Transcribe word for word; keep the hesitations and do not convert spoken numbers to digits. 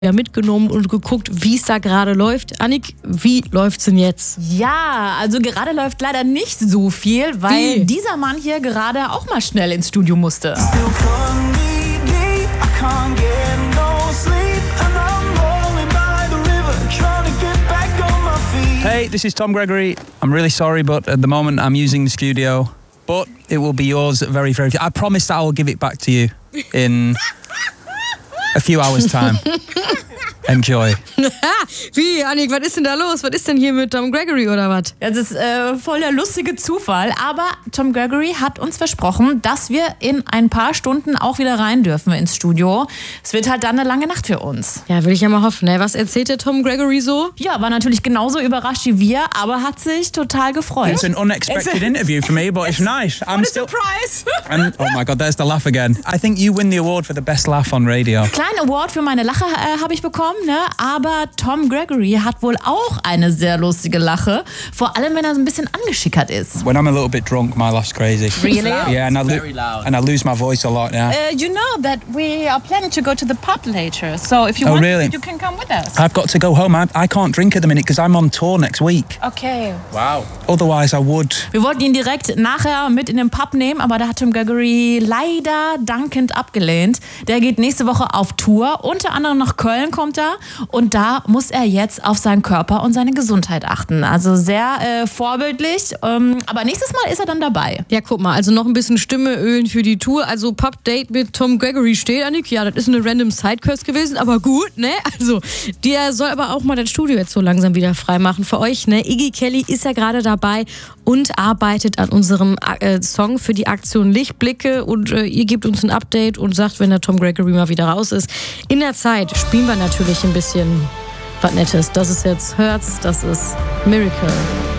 Ja, mitgenommen und geguckt, wie es da gerade läuft. Annik, wie läuft's denn jetzt? Ja, also gerade läuft leider nicht so viel, weil Wie? dieser Mann hier gerade auch mal schnell ins Studio musste. Hey, this is Tom Gregory. I'm really sorry, but at the moment I'm using the studio. But it will be yours very, very... I promise that I will give it back to you in a few hours' time. Enjoy. Wie, Annik, was ist denn da los? Was ist denn hier mit Tom Gregory oder was? Das ist äh, voll der lustige Zufall, aber Tom Gregory hat uns versprochen, dass wir in ein paar Stunden auch wieder rein dürfen ins Studio. Es wird halt dann eine lange Nacht für uns. Ja, will ich ja mal hoffen. Ne? Was erzählt der Tom Gregory so? Ja, war natürlich genauso überrascht wie wir, aber hat sich total gefreut. It's an unexpected interview for me, but it's nice. I'm What a still... surprise! And, oh my God, there's the laugh again. I think you win the award for the best laugh on radio. Kleinen Award für meine Lache äh, habe ich bekommen, ne? Aber Tom Gregory hat wohl auch eine sehr lustige Lache, vor allem wenn er so ein bisschen angeschickert ist. When I'm a little bit drunk, my laugh's crazy. Really? Yeah, and I, Very loud. and I lose my voice a lot now. Uh, you know that we are planning to go to the pub later, so if you Oh, want, really? you can come with us. I've got to go home. I, I can't drink at the minute because I'm on tour next week. Okay. Wow. Otherwise, I would. Wir wollten ihn direkt nachher mit in den Pub nehmen, aber da hat Tom Gregory leider dankend abgelehnt. Der geht nächste Woche auf Tour, unter anderem nach Köln kommt er und da muss er jetzt auf seinen Körper und seine Gesundheit achten. Also sehr äh, vorbildlich, ähm, aber nächstes Mal ist er dann dabei. Ja, guck mal, also noch ein bisschen Stimme ölen für die Tour. Also Pub-Date mit Tom Gregory steht, Annik. Ja, das ist eine random Sidequest gewesen, aber gut, ne? Also, der soll aber auch mal das Studio jetzt so langsam wieder freimachen für euch, ne? Iggy Kelly ist ja gerade dabei und arbeitet an unserem äh, Song für die Aktion Lichtblicke und äh, ihr gebt uns ein Update und sagt, wenn der Tom Gregory mal wieder raus ist. In der Zeit spielen wir natürlich ein bisschen was Nettes. Das ist jetzt Hertz, das ist Miracle.